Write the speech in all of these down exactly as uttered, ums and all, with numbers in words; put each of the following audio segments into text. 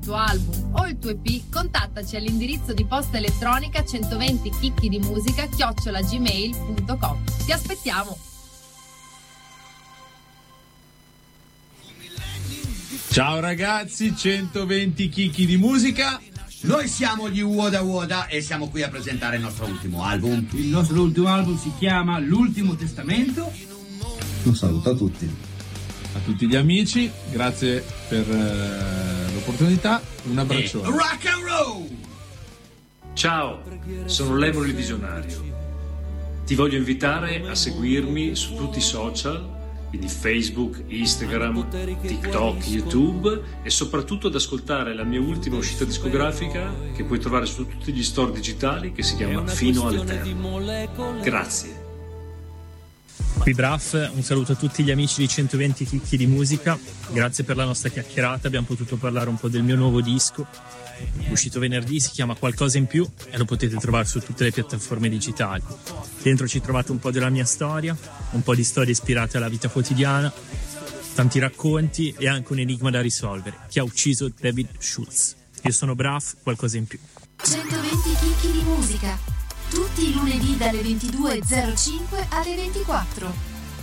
tuo album o il tuo E P, contattaci all'indirizzo di posta elettronica centoventi chicchi di musica chiocciola gmail punto com. Ti aspettiamo! Ciao ragazzi, centoventi chicchi di musica. Noi siamo gli Woda Woda e siamo qui a presentare il nostro ultimo album. Il nostro ultimo album si chiama L'Ultimo Testamento. Un saluto a tutti. A tutti gli amici, grazie per uh, l'opportunità, un abbraccione. Rock and roll! Ciao, sono l'Evoli Visionario. Ti voglio invitare a seguirmi su tutti i social, quindi Facebook, Instagram, TikTok, YouTube, e soprattutto ad ascoltare la mia ultima uscita discografica che puoi trovare su tutti gli store digitali, che si chiama Fino all'Eterno. Grazie. Qui Braff, un saluto a tutti gli amici di centoventi chicchi di musica, grazie per la nostra chiacchierata, abbiamo potuto parlare un po' del mio nuovo disco, uscito venerdì, si chiama Qualcosa in più e lo potete trovare su tutte le piattaforme digitali. Dentro ci trovate un po' della mia storia, un po' di storie ispirate alla vita quotidiana, tanti racconti e anche un enigma da risolvere: chi ha ucciso David Schultz. Io sono Braff, Qualcosa in più. centoventi chicchi di musica, tutti i lunedì dalle ventidue e zero cinque alle ventiquattro.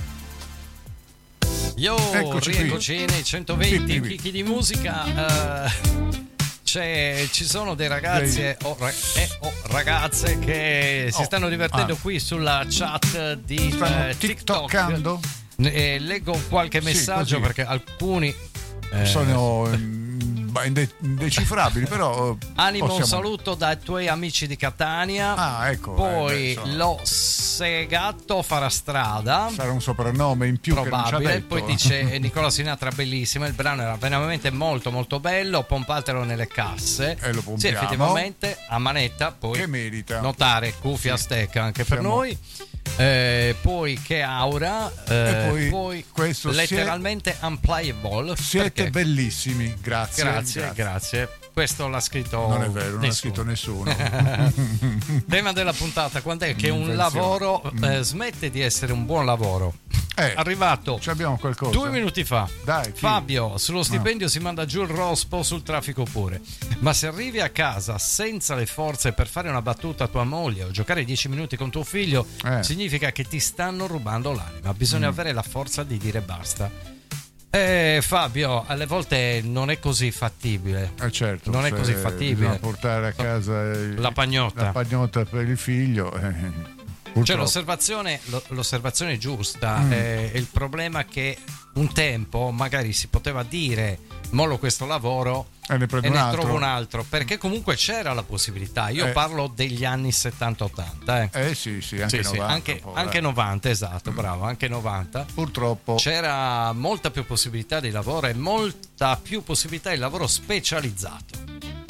Yo, Eccoci rieccoci qui. nei centoventi Sì, qui. chicchi di musica. Uh, c'è, ci sono dei ragazzi e o, ra- e o ragazze che si Oh, stanno divertendo ah. qui sulla chat di Stanno eh, TikTok. tiktokando? Eh, leggo qualche Sì, messaggio così. perché alcuni eh, Sono mm, inde- indecifrabili, però eh, Animo, possiamo... un saluto dai tuoi amici di Catania. Ah, ecco. Poi eh, beh, sono- lo Segatto farà strada. sarà un soprannome in più che non ci ha Probabile. detto. Poi dice eh, Nicola Sinatra, bellissimo. Il brano era veramente molto molto bello. Pompatelo nelle casse. E lo Sì, pompiamo. effettivamente a manetta. Poi Che merita. notare cuffia Sì. stecca anche per Siamo- noi. Eh, poi che aura. Eh, E poi questo letteralmente unplayable. Siete perché- bellissimi, grazie. Grazie, grazie. Questo l'ha scritto Non è vero, non nessuno. ha scritto nessuno. Tema della puntata, quando è che un Invenzione. lavoro eh, smette di essere un buon lavoro? Eh, Arrivato ci abbiamo qualcosa. due minuti fa. Dai, chi? Fabio, sullo stipendio si manda giù il rospo, sul traffico pure. Ma se arrivi a casa senza le forze per fare una battuta a tua moglie o giocare dieci minuti con tuo figlio, Eh. significa che ti stanno rubando l'anima. Bisogna avere la forza di dire basta. Eh, Fabio, alle volte non è così fattibile. Eh, certo, non è se così fattibile. bisogna portare a casa il- La pagnotta. la pagnotta per il figlio. eh, Cioè purtroppo. l'osservazione, lo- l'osservazione giusta Mm. è il problema che un tempo magari si poteva dire mollo questo lavoro E ne prendo e un ne altro. trovo un altro, perché comunque c'era la possibilità. Io Eh. parlo degli anni settanta ottanta, eh. Eh sì, sì, anche Sì, sì, novanta. anche, un po', anche eh. novanta, esatto, bravo, anche novanta. Purtroppo. C'era molta più possibilità di lavoro e molta più possibilità di lavoro specializzato.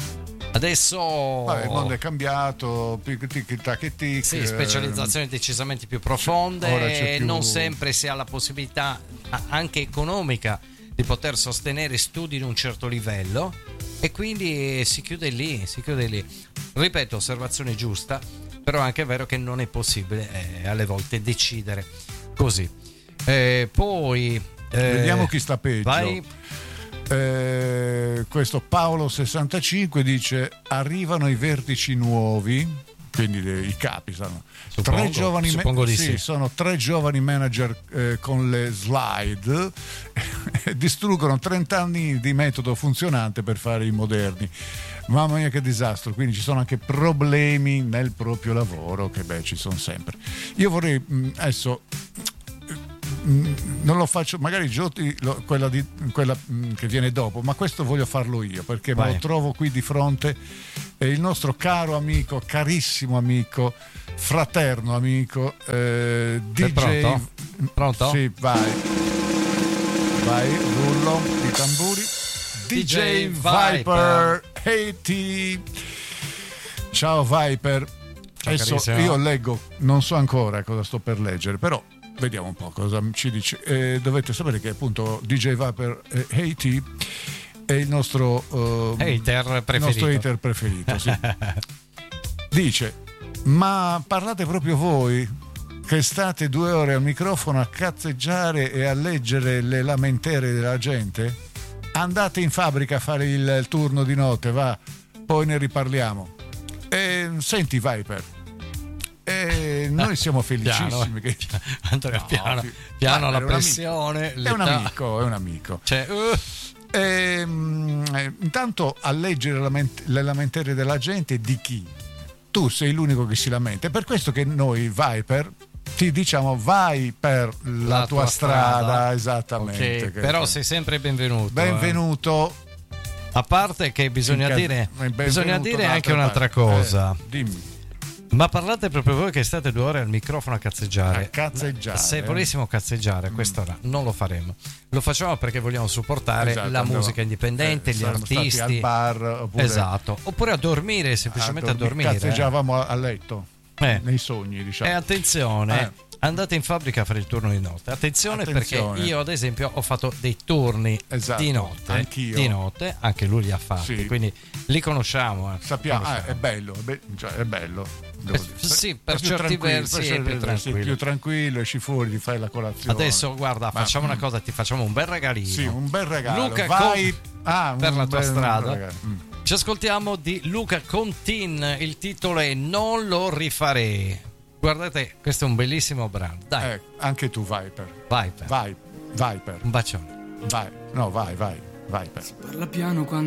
Adesso Vabbè, il mondo è cambiato, tic tic tac e tic. sì, eh, specializzazioni decisamente più ora profonde c'è e più- non sempre si ha la possibilità a- anche economica di poter sostenere studi di un certo livello e quindi si chiude lì, si chiude lì. Ripeto, osservazione giusta, però è anche vero che non è possibile eh, alle volte decidere così. Eh, poi eh, Vediamo chi sta peggio. vai. Eh, questo Paolo sessantacinque dice: arrivano i vertici nuovi, quindi le- i capi sono Suppongo- tre giovani suppongo di sì. sono tre giovani manager eh, con le slide e distruggono trenta anni di metodo funzionante per fare i moderni. Mamma mia che disastro, quindi ci sono anche problemi nel proprio lavoro che beh ci sono sempre. Io vorrei mh, adesso mh, non lo faccio, magari Giotti lo- quella, di, quella mh, che viene dopo, ma questo voglio farlo io perché me Vai. lo trovo qui di fronte, è il nostro caro amico, carissimo amico, fraterno amico eh, D J. pronto? Pronto? Sì, vai vai, rullo di tamburi. D J Viper Hey T. Ciao Viper. Adesso carissimo. io leggo, non so ancora cosa sto per leggere, però vediamo un po' cosa ci dice. Eh, dovete sapere che appunto D J Viper eh, Hey T è il nostro eh, Hater preferito. il nostro hater preferito, sì. Dice: ma parlate proprio voi che state due ore al microfono a cazzeggiare e a leggere le lamentere della gente? andate in fabbrica a fare il, il turno di notte, va, poi ne riparliamo. E, senti Viper, e noi siamo felicissimi. Piano, che... Andrea, no, piano, fi... piano ah, la è pressione. Un è un amico, è un amico. Cioè, uh. e, mh, intanto a leggere lament- le lamentele della gente, di chi? Tu sei l'unico che si lamenta. È per questo che noi Viper ti diciamo vai per la, la tua, tua strada, strada. Esattamente. Okay, che però che... sei sempre benvenuto. Benvenuto. Eh. A parte che bisogna ca- dire, bisogna dire anche un'altra parte. cosa. Eh, dimmi. Ma parlate proprio voi che state due ore al microfono a cazzeggiare. A cazzeggiare. Se volessimo cazzeggiare a quest'ora mm. non lo faremo. Lo facciamo perché vogliamo supportare esatto, la andiamo, musica indipendente, eh, gli artisti. Al bar, oppure, esatto. Oppure a dormire, semplicemente a dormire. A dormire cazzeggiavamo eh. a letto. Eh. Nei sogni, diciamo. E attenzione. Eh. Andate in fabbrica a fare il turno di notte. Attenzione, Attenzione. perché io ad esempio ho fatto dei turni esatto, di notte. Anch'io. Di notte, anche lui li ha fatti, sì. quindi li conosciamo. Eh. Sappiamo, conosciamo. Ah, è bello, è, be- cioè, è bello. Eh, sì, per è certi versi è più tranquillo. più tranquillo, esci fuori, ti fai la colazione. Adesso guarda, Ma, facciamo mm. una cosa, ti facciamo un bel regalino. Sì, un bel regalo. Luca Vai Con... ah, per la tua bel, strada. Mm. Ci ascoltiamo di Luca Contin, il titolo è Non lo rifarei. Guardate, questo è un bellissimo brano. Dai. Eh, anche tu Viper. Viper. Vai, Viper. Un bacione. Vai. No, vai, vai, Viper. Si parla piano quando